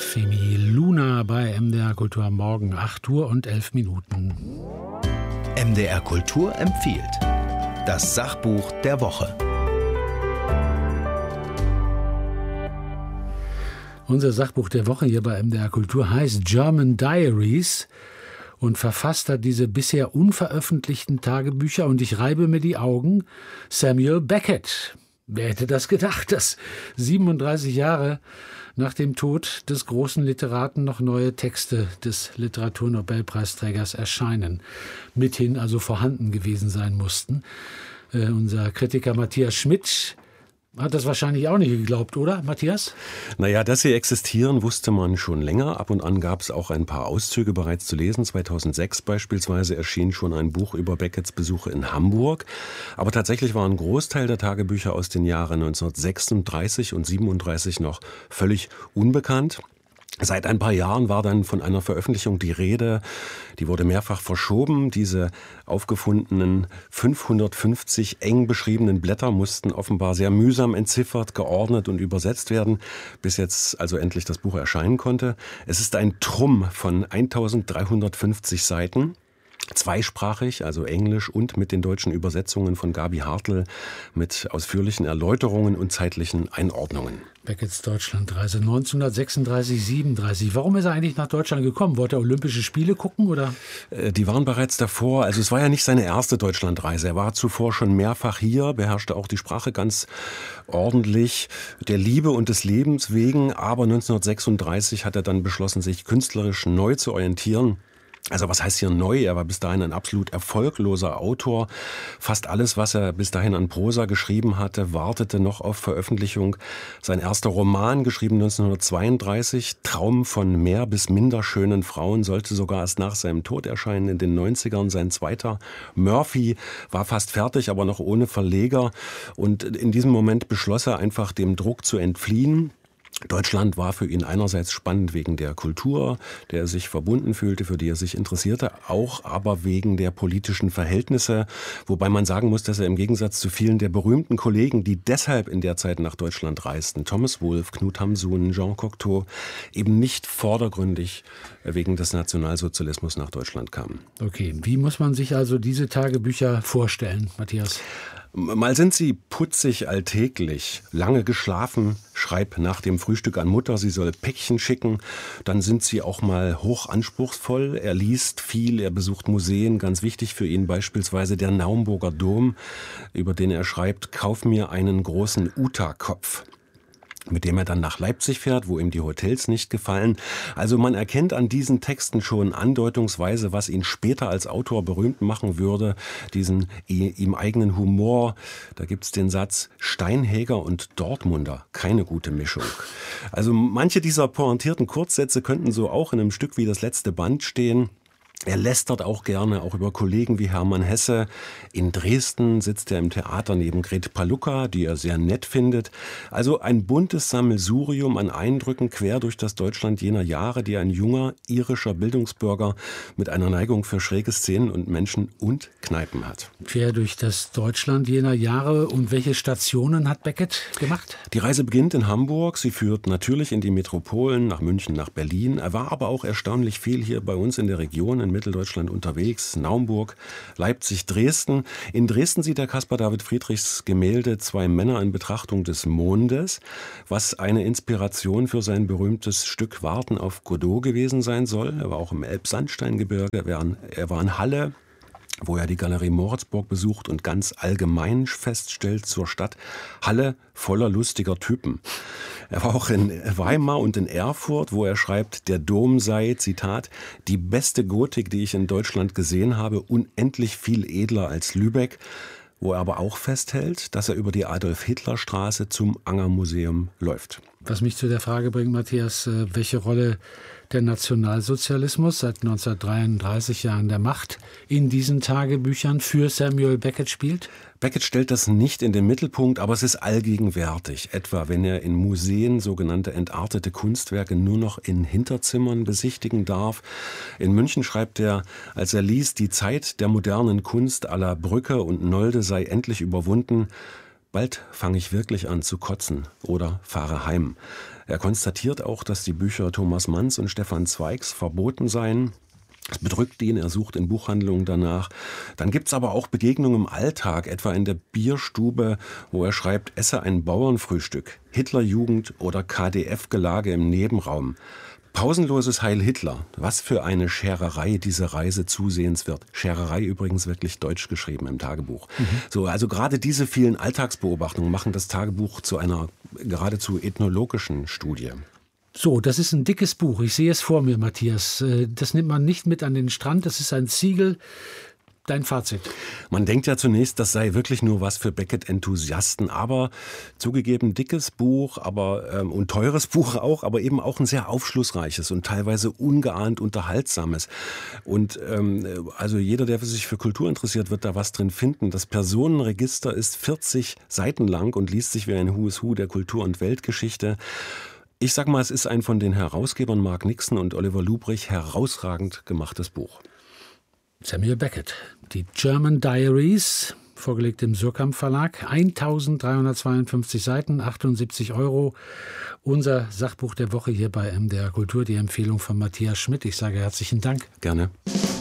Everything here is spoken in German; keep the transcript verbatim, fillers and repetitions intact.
Femi Luna bei M D R Kultur am Morgen, acht Uhr und elf Minuten. M D R Kultur empfiehlt das Sachbuch der Woche. Unser Sachbuch der Woche hier bei M D R Kultur heißt German Diaries und verfasst hat diese bisher unveröffentlichten Tagebücher, und ich reibe mir die Augen, Samuel Beckett. Wer hätte das gedacht, dass siebenunddreißig Jahre nach dem Tod des großen Literaten noch neue Texte des Literaturnobelpreisträgers erscheinen, mithin also vorhanden gewesen sein mussten. Äh, unser Kritiker Matthias Schmidt hat das wahrscheinlich auch nicht geglaubt, oder, Matthias? Naja, dass sie existieren, wusste man schon länger. Ab und an gab es auch ein paar Auszüge bereits zu lesen. zweitausendsechs beispielsweise erschien schon ein Buch über Becketts Besuche in Hamburg. Aber tatsächlich war ein Großteil der Tagebücher aus den Jahren neunzehnhundertsechsunddreißig und siebenunddreißig noch völlig unbekannt. Seit ein paar Jahren war dann von einer Veröffentlichung die Rede, die wurde mehrfach verschoben. Diese aufgefundenen fünfhundertfünfzig eng beschriebenen Blätter mussten offenbar sehr mühsam entziffert, geordnet und übersetzt werden, bis jetzt also endlich das Buch erscheinen konnte. Es ist ein Trumm von eintausenddreihundertfünfzig Seiten. Zweisprachig, also Englisch und mit den deutschen Übersetzungen von Gabi Hartl, mit ausführlichen Erläuterungen und zeitlichen Einordnungen. Becketts Deutschlandreise neunzehnhundertsechsunddreißig, siebenunddreißig. Warum ist er eigentlich nach Deutschland gekommen? Wollte er Olympische Spiele gucken, oder? Die waren bereits davor. Also es war ja nicht seine erste Deutschlandreise. Er war zuvor schon mehrfach hier, beherrschte auch die Sprache ganz ordentlich, der Liebe und des Lebens wegen. Aber neunzehnhundertsechsunddreißig hat er dann beschlossen, sich künstlerisch neu zu orientieren. Also was heißt hier neu? Er war bis dahin ein absolut erfolgloser Autor. Fast alles, was er bis dahin an Prosa geschrieben hatte, wartete noch auf Veröffentlichung. Sein erster Roman, geschrieben neunzehnhundertzweiunddreißig, Traum von mehr bis minder schönen Frauen, sollte sogar erst nach seinem Tod erscheinen in den neunzigern. Sein zweiter, Murphy, war fast fertig, aber noch ohne Verleger. Und in diesem Moment beschloss er einfach, dem Druck zu entfliehen. Deutschland war für ihn einerseits spannend wegen der Kultur, der er sich verbunden fühlte, für die er sich interessierte, auch aber wegen der politischen Verhältnisse, wobei man sagen muss, dass er im Gegensatz zu vielen der berühmten Kollegen, die deshalb in der Zeit nach Deutschland reisten, Thomas Wolfe, Knut Hamsun, Jean Cocteau, eben nicht vordergründig wegen des Nationalsozialismus nach Deutschland kamen. Okay, wie muss man sich also diese Tagebücher vorstellen, Matthias? Mal sind sie putzig alltäglich, lange geschlafen, schreib nach dem Frühstück an Mutter, sie soll Päckchen schicken. Dann sind sie auch mal hoch anspruchsvoll. Er liest viel, er besucht Museen, ganz wichtig für ihn beispielsweise der Naumburger Dom, über den er schreibt, kauf mir einen großen Uta-Kopf, mit dem er dann nach Leipzig fährt, wo ihm die Hotels nicht gefallen. Also man erkennt an diesen Texten schon andeutungsweise, was ihn später als Autor berühmt machen würde, diesen ihm eigenen Humor. Da gibt's den Satz, Steinhäger und Dortmunder, keine gute Mischung. Also manche dieser pointierten Kurzsätze könnten so auch in einem Stück wie Das letzte Band stehen. Er lästert auch gerne, auch über Kollegen wie Hermann Hesse. In Dresden sitzt er im Theater neben Gret Palucca, die er sehr nett findet. Also ein buntes Sammelsurium an Eindrücken quer durch das Deutschland jener Jahre, die ein junger irischer Bildungsbürger mit einer Neigung für schräge Szenen und Menschen und Kneipen hat. Quer durch das Deutschland jener Jahre. Und welche Stationen hat Beckett gemacht? Die Reise beginnt in Hamburg. Sie führt natürlich in die Metropolen, nach München, nach Berlin. Er war aber auch erstaunlich viel hier bei uns in der Region, in Mitteldeutschland unterwegs, Naumburg, Leipzig, Dresden. In Dresden sieht der Caspar David Friedrichs Gemälde Zwei Männer in Betrachtung des Mondes, was eine Inspiration für sein berühmtes Stück Warten auf Godot gewesen sein soll. Er war auch im Elbsandsteingebirge, er war in Halle, wo er die Galerie Moritzburg besucht und ganz allgemein feststellt zur Stadt, Halle voller lustiger Typen. Er war auch in Weimar und in Erfurt, wo er schreibt, der Dom sei, Zitat, die beste Gotik, die ich in Deutschland gesehen habe, unendlich viel edler als Lübeck, wo er aber auch festhält, dass er über die Adolf-Hitler-Straße zum Anger-Museum läuft. Was mich zu der Frage bringt, Matthias, welche Rolle der Nationalsozialismus seit neunzehnhundertdreiunddreißig Jahren der Macht in diesen Tagebüchern für Samuel Beckett spielt? Beckett stellt das nicht in den Mittelpunkt, aber es ist allgegenwärtig. Etwa wenn er in Museen sogenannte entartete Kunstwerke nur noch in Hinterzimmern besichtigen darf. In München schreibt er, als er liest, die Zeit der modernen Kunst à la Brücke und Nolde sei endlich überwunden. Bald fange ich wirklich an zu kotzen oder fahre heim. Er konstatiert auch, dass die Bücher Thomas Manns und Stefan Zweigs verboten seien. Es bedrückt ihn, er sucht in Buchhandlungen danach. Dann gibt's aber auch Begegnungen im Alltag, etwa in der Bierstube, wo er schreibt, esse ein Bauernfrühstück, Hitlerjugend oder K D F-Gelage im Nebenraum. Pausenloses Heil Hitler. Was für eine Schererei diese Reise zusehends wird. Schererei übrigens wirklich deutsch geschrieben im Tagebuch. Mhm. So, also gerade diese vielen Alltagsbeobachtungen machen das Tagebuch zu einer geradezu ethnologischen Studie. So, das ist ein dickes Buch. Ich sehe es vor mir, Matthias. Das nimmt man nicht mit an den Strand. Das ist ein Ziegel. Dein Fazit? Man denkt ja zunächst, das sei wirklich nur was für Beckett-Enthusiasten, aber zugegeben dickes Buch, aber ähm, und teures Buch auch, aber eben auch ein sehr aufschlussreiches und teilweise ungeahnt unterhaltsames. Und ähm, also jeder, der sich für Kultur interessiert, wird da was drin finden. Das Personenregister ist vierzig Seiten lang und liest sich wie ein Who is Who der Kultur- und Weltgeschichte. Ich sag mal, es ist ein von den Herausgebern Mark Nixon und Oliver Lubrich herausragend gemachtes Buch. Samuel Beckett, die German Diaries, vorgelegt im Surkamp Verlag, eintausenddreihundertzweiundfünfzig Seiten, achtundsiebzig Euro. Unser Sachbuch der Woche hier bei M D R Kultur, die Empfehlung von Matthias Schmidt. Ich sage herzlichen Dank. Gerne.